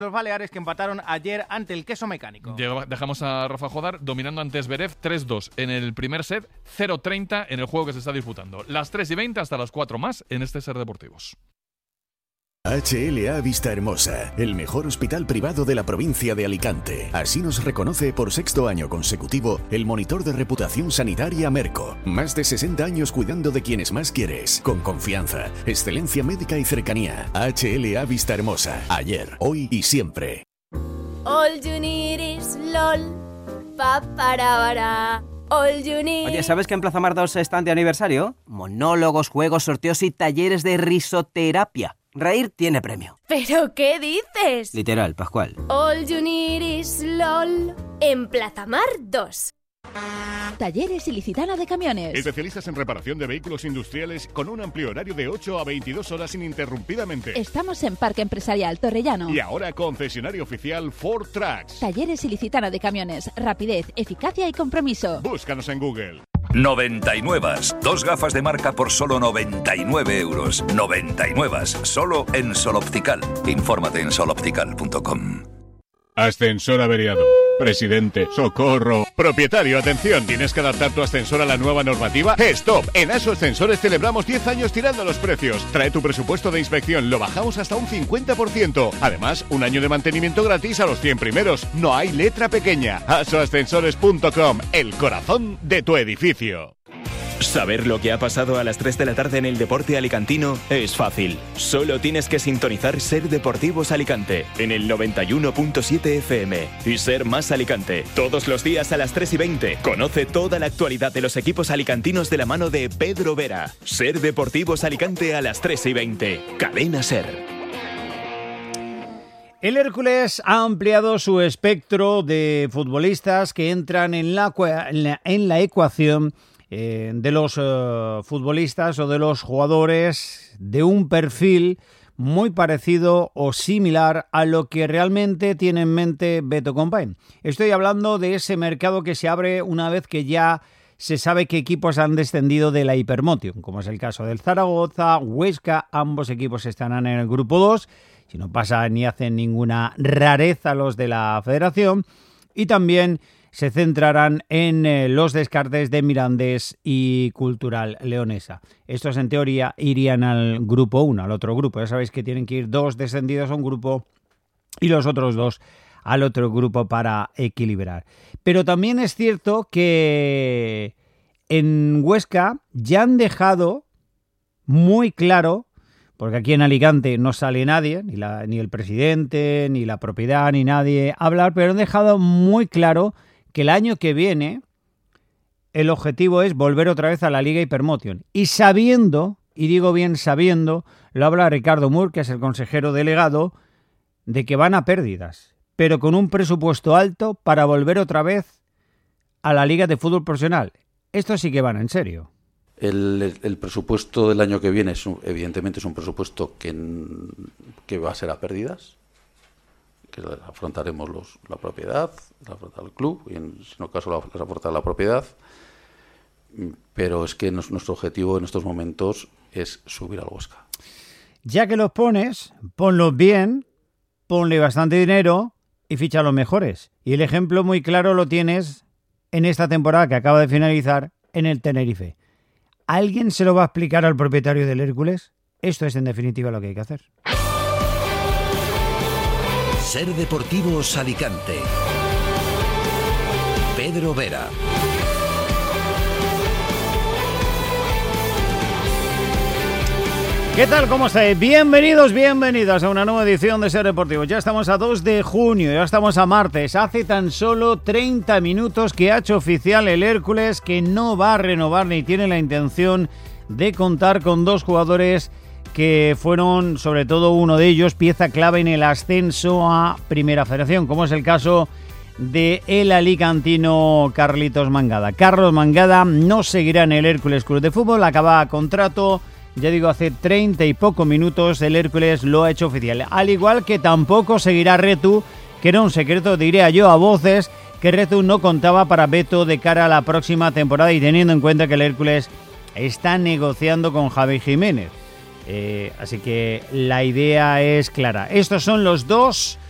Los Baleares, que empataron ayer ante el Queso Mecánico. Dejamos a Rafa Jodar dominando ante Zverev 3-2 en el primer set, 0-30 en el juego que se está disputando. Las 3:20 hasta las 4 más en este Ser Deportivos. HLA Vista Hermosa, el mejor hospital privado de la provincia de Alicante. Así nos reconoce por 6º año consecutivo el monitor de reputación sanitaria Merco. Más de 60 años cuidando de quienes más quieres, con confianza, excelencia médica y cercanía. HLA Vista Hermosa, ayer, hoy y siempre. All you need is LOL, paparabara. All you need. Oye, ¿sabes que en Plaza Mar 2 están de aniversario? Monólogos, juegos, sorteos y talleres de risoterapia. Reír tiene premio. ¿Pero qué dices? Literal, Pascual. All you need is LOL en Plaza Mar 2. Talleres Ilicitana de Camiones. Especialistas en reparación de vehículos industriales con un amplio horario de 8 a 22 horas ininterrumpidamente. Estamos en Parque Empresarial Torrellano. Y ahora concesionario oficial Ford Trucks. Talleres Ilicitana de Camiones. Rapidez, eficacia y compromiso. Búscanos en Google. 99. 2 gafas de marca por solo 99 euros. 99. Solo en Sol Optical. Infórmate en soloptical.com. Ascensor averiado. Presidente, socorro. Propietario, atención, ¿tienes que adaptar tu ascensor a la nueva normativa? ¡Stop! En ASO Ascensores celebramos 10 años tirando los precios. Trae tu presupuesto de inspección, lo bajamos hasta un 50%. Además, un año de mantenimiento gratis a los 100 primeros. No hay letra pequeña. asoascensores.com, el corazón de tu edificio. Saber lo que ha pasado a las 3 de la tarde en el deporte alicantino es fácil. Solo tienes que sintonizar Ser Deportivos Alicante en el 91.7 FM y Ser Más Alicante. Todos los días a las 3:20. Conoce toda la actualidad de los equipos alicantinos de la mano de Pedro Vera. Ser Deportivos Alicante a las 3:20. Cadena Ser. El Hércules ha ampliado su espectro de futbolistas que entran en la ecuación de los futbolistas o de los jugadores de un perfil muy parecido o similar a lo que realmente tiene en mente Beto Compain. Estoy hablando de ese mercado que se abre una vez que ya se sabe qué equipos han descendido de la Hypermotion, como es el caso del Zaragoza, Huesca. Ambos equipos estarán en el grupo 2, si no pasa ni hacen ninguna rareza los de la federación, y también se centrarán en los descartes de Mirandés y Cultural Leonesa. Estos en teoría irían al grupo 1, al otro grupo. Ya sabéis que tienen que ir 2 descendidos a un grupo y los otros 2 al otro grupo para equilibrar. Pero también es cierto que en Huesca ya han dejado muy claro, porque aquí en Alicante no sale nadie, ni el presidente, ni la propiedad, ni nadie a hablar, pero han dejado muy claro que el año que viene el objetivo es volver otra vez a la Liga Hypermotion. Y sabiendo, y digo bien sabiendo, lo habla Ricardo Mur, que es el consejero delegado, de que van a pérdidas, pero con un presupuesto alto para volver otra vez a la Liga de Fútbol Profesional. Esto sí que van en serio. El presupuesto del año que viene evidentemente es un presupuesto que va a ser a pérdidas, que afrontaremos la propiedad, la afronta el club, y en no caso la afronta la propiedad, pero es que nuestro objetivo en estos momentos es subir al Huesca. Ya que los pones, ponlos bien, ponle bastante dinero y ficha a los mejores. Y el ejemplo muy claro lo tienes en esta temporada que acaba de finalizar en el Tenerife. ¿Alguien se lo va a explicar al propietario del Hércules? Esto es en definitiva lo que hay que hacer. Ser Deportivos Alicante. Pedro Vera. ¿Qué tal? ¿Cómo estáis? Bienvenidos a una nueva edición de Ser Deportivos. Ya estamos a 2 de junio, ya estamos a martes. Hace tan solo 30 minutos que ha hecho oficial el Hércules que no va a renovar ni tiene la intención de contar con 2 jugadores que fueron, sobre todo uno de ellos, pieza clave en el ascenso a Primera Federación, como es el caso de el alicantino Carlitos Mangada. Carlos Mangada no seguirá en el Hércules Club de Fútbol, acaba contrato, ya digo, hace 30 y pocos minutos el Hércules lo ha hecho oficial. Al igual que tampoco seguirá Retu, que era un secreto, diría yo a voces, que Retu no contaba para Beto de cara a la próxima temporada, y teniendo en cuenta que el Hércules está negociando con Javi Jiménez. Así que la idea es clara. Estos son los 2